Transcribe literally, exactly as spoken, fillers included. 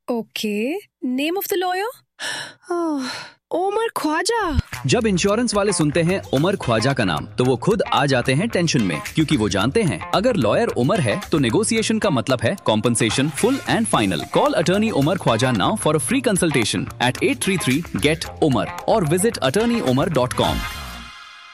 Okay, name of the lawyer? Umar Khwaja. जब insurance वाले सुनते हैं उमर ख्वाजा का नाम तो वो खुद आ जाते हैं टेंशन में, क्योंकि वो जानते हैं अगर लॉयर उमर है तो नेगोशिएशन का मतलब है compensation full and final. Call attorney Umar Khwaja now for a free consultation eight eight three three get Umar और visit attorney Umar dot com.